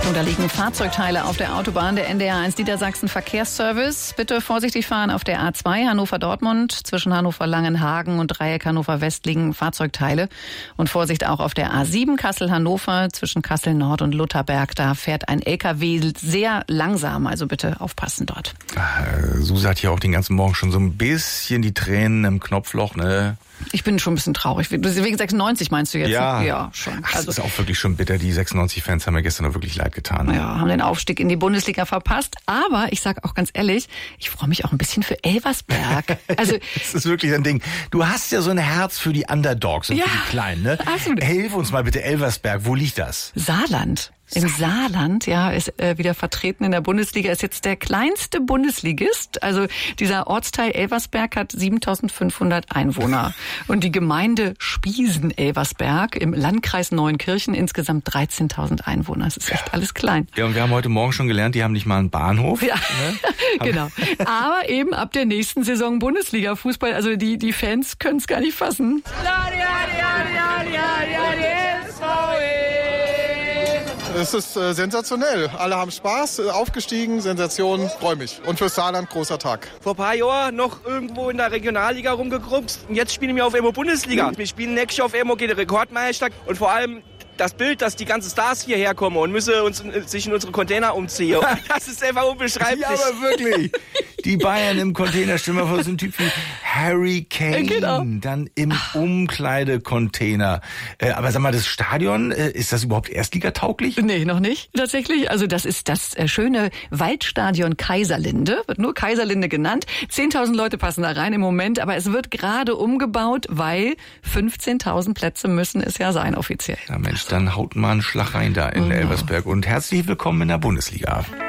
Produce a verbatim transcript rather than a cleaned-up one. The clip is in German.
Achtung, da liegen Fahrzeugteile auf der Autobahn. Der N D R eins Niedersachsen Verkehrsservice. Bitte vorsichtig fahren auf der A zwei Hannover-Dortmund. Zwischen Hannover-Langenhagen und Dreieck Hannover-West liegen Fahrzeugteile. Und Vorsicht auch auf der A sieben Kassel-Hannover. Zwischen Kassel-Nord und Lutherberg. Da fährt ein L K W sehr langsam. Also bitte aufpassen dort. Äh, Suse hat hier auch den ganzen Morgen schon so ein bisschen die Tränen im Knopfloch, ne? Ich bin schon ein bisschen traurig. Wegen sechsundneunzig meinst du jetzt? Ja, ja schon. Ach, Also, das ist auch wirklich schon bitter. Die sechsundneunzig-Fans haben mir gestern noch wirklich leid getan. Ja, haben den Aufstieg in die Bundesliga verpasst. Aber ich sage auch ganz ehrlich, ich freue mich auch ein bisschen für Elversberg. Also das ist wirklich ein Ding. Du hast ja so ein Herz für die Underdogs und Ja, für die Kleinen, ne? absolut. Hilf uns mal bitte, Elversberg. Wo liegt das? Saarland. Im Saarland, ja, ist äh, wieder vertreten in der Bundesliga, ist jetzt der kleinste Bundesligist. Also dieser Ortsteil Elversberg hat siebentausendfünfhundert Einwohner. Und die Gemeinde Spiesen-Elversberg im Landkreis Neuenkirchen insgesamt dreizehntausend Einwohner. Das ist echt alles klein. Ja, und wir haben heute Morgen schon gelernt, die haben nicht mal einen Bahnhof. Ja, Ne? genau. Aber eben ab der nächsten Saison Bundesliga-Fußball, also die, die Fans können es gar nicht fassen. Es ist äh, sensationell. Alle haben Spaß, äh, aufgestiegen, Sensation, freue mich. Und fürs Saarland großer Tag. Vor ein paar Jahren noch irgendwo in der Regionalliga rumgegruppt. Und jetzt spielen wir auf einmal Bundesliga. Wir spielen nächstes Jahr auf einmal gegen den Rekordmeister. Und vor allem das Bild, dass die ganzen Stars hierher kommen und müssen uns, sich in unsere Container umziehen. Das ist einfach unbeschreiblich. Ja, aber wirklich. Die Bayern im Container, stell mal vor, so ein Typ wie Harry Kane, Genau. dann im Umkleidecontainer. Äh, aber sag mal, das Stadion, äh, ist das überhaupt erstligatauglich? Nee, noch nicht tatsächlich. Also das ist das äh, schöne Waldstadion Kaiserlinde, wird nur Kaiserlinde genannt. zehntausend Leute passen da rein im Moment, aber es wird gerade umgebaut, weil fünfzehntausend Plätze müssen es ja sein offiziell. Ja Mensch, dann haut mal einen Schlag rein da in Ja. Elversberg und herzlich willkommen in der Bundesliga.